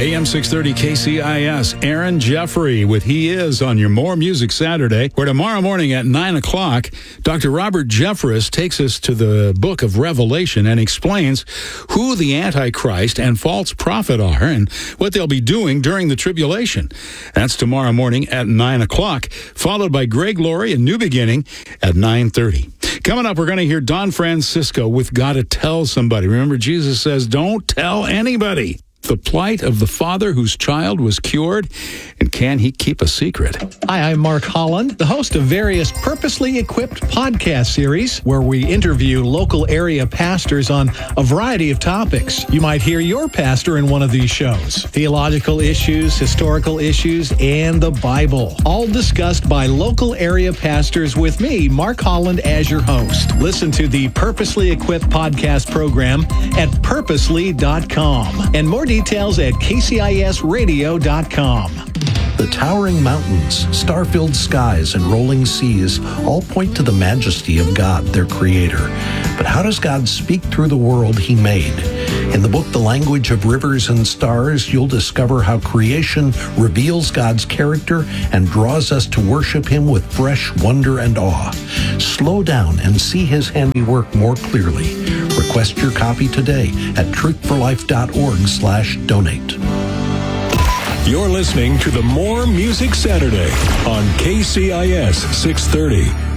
AM 630 KCIS, Aaron Jeffrey with He Is on your More Music Saturday, where tomorrow morning at 9 o'clock, Dr. Robert Jeffress takes us to the book of Revelation and explains who the Antichrist and false prophet are and what they'll be doing during the tribulation. That's tomorrow morning at 9 o'clock, followed by Greg Laurie and New Beginning at 9:30. Coming up, we're going to hear Don Francisco with Gotta Tell Somebody. Remember, Jesus says, don't tell anybody. The plight of the father whose child was cured, and can he keep a secret? Hi, I'm Mark Holland, the host of various purposely equipped podcast series where we interview local area pastors on a variety of topics. You might hear your pastor in one of these shows. Theological issues, historical issues, and the Bible. All discussed by local area pastors with me, Mark Holland, as your host. Listen to the Purposely Equipped podcast program at purposely.com. And more details at kcisradio.com. The towering mountains, star-filled skies, and rolling seas all point to the majesty of God, their Creator. But how does God speak through the world He made? In the book, The Language of Rivers and Stars, you'll discover how creation reveals God's character and draws us to worship Him with fresh wonder and awe. Slow down and see His handiwork more clearly. Request your copy today at truthforlife.org/donate. You're listening to the More Music Saturday on KCIS 630.